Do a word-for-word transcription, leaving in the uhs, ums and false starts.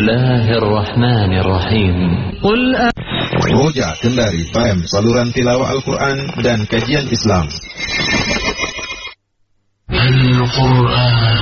Bismillahirrahmanirrahim. Qul Roja Kendari F M, saluran tilawah Al-Quran dan kajian Islam. Al-Quran